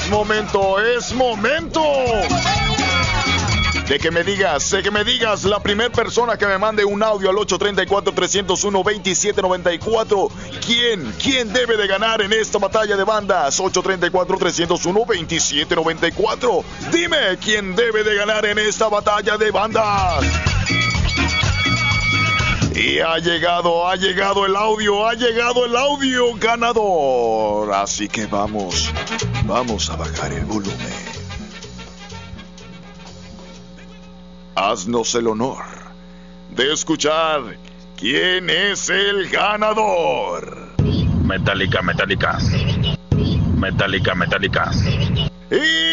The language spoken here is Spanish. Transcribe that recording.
Es momento de que me digas la primera persona que me mande un audio al 834-301-2794. ¿Quién debe de ganar en esta batalla de bandas? 834-301-2794. Dime, ¿quién debe de ganar en esta batalla de bandas? Y ha llegado el audio ganador. Así que vamos a bajar el volumen. Haznos el honor de escuchar quién es el ganador. Metallica. Y